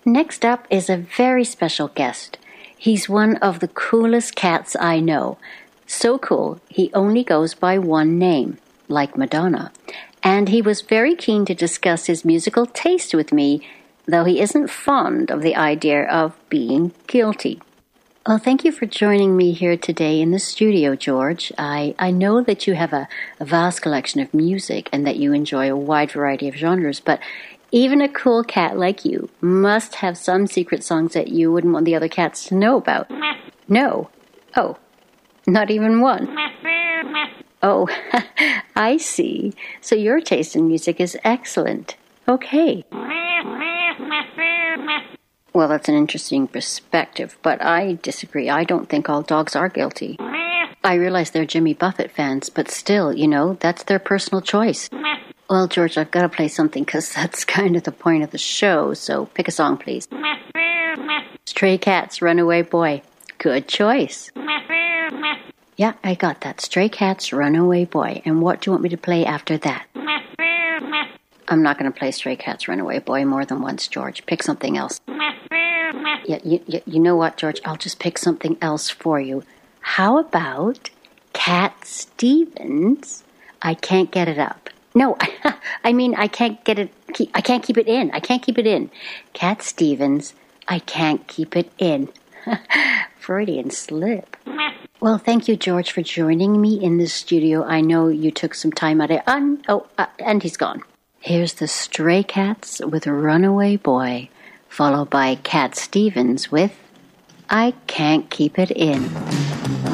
Next up is a very special guest. He's one of the coolest cats I know. So cool, he only goes by one name, like Madonna. And he was very keen to discuss his musical taste with me, though he isn't fond of the idea of being guilty. Well, thank you for joining me here today in the studio, George. I know that you have a vast collection of music and that you enjoy a wide variety of genres, but even a cool cat like you must have some secret songs that you wouldn't want the other cats to know about. No. Oh, not even one. Oh, I see. So your taste in music is excellent. Okay. Well, that's an interesting perspective, but I disagree. I don't think all dogs are guilty. I realize they're Jimmy Buffett fans, but still, that's their personal choice. Well, George, I've got to play something because that's kind of the point of the show, so pick a song, please. Stray Cats, Runaway Boy. Good choice. Yeah, I got that. Stray Cats, Runaway Boy. And what do you want me to play after that? I'm not going to play Stray Cats, Runaway Boy more than once, George. Pick something else. Yeah, you know what, George? I'll just pick something else for you. How about Cat Stevens? I Can't Get It Up. No, I mean, I can't get it. I can't keep it in. I can't keep it in. Cat Stevens, I Can't Keep It In. Freudian slip. Well, thank you, George, for joining me in the studio. I know you took some time out of it. And he's gone. Here's the Stray Cats with Runaway Boy, followed by Cat Stevens with I Can't Keep It In.